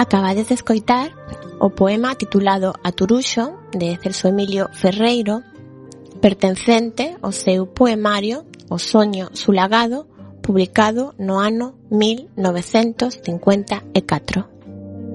Acabades de escoitar o poema titulado Aturuxo, de Celso Emilio Ferreiro, pertencente ao seu poemario O soño sulagado, publicado no ano 1954.